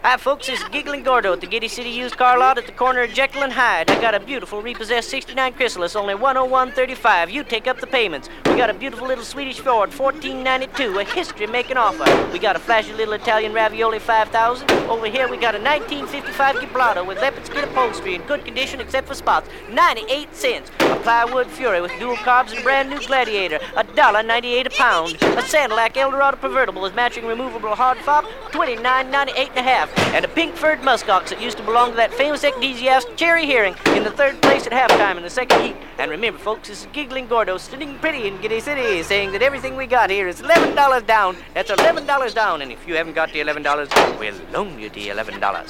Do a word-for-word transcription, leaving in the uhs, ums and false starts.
Hi, folks. This is Giggling Gordo at the Giddy City Used Car Lot at the corner of Jekyll and Hyde. I got a beautiful repossessed sixty-nine Chrysalis, only one oh one thirty-five. You take up the payments. We got a beautiful little Swedish Ford, fourteen ninety-two, a history-making offer. We got a flashy little Italian Ravioli, five thousand. Over here, we got a nineteen fifty-five Gibraltar with leopard skin upholstery in good condition except for spots, ninety-eight cents. A plywood Fury with dual carbs and brand new Gladiator, a dollar ninety-eight a pound. A Sandalac Eldorado convertible with matching removable hard fob, twenty-nine ninety-eight and a half. And a pink furred muskox that used to belong to that famous enthusiast Cherry Hearing in the third place at halftime in the second heat. And remember, folks, this is Giggling Gordo sitting pretty in Giddy City, saying that everything we got here is eleven dollars down. That's eleven dollars down, and if you haven't got the eleven dollars, we'll loan you the eleven dollars.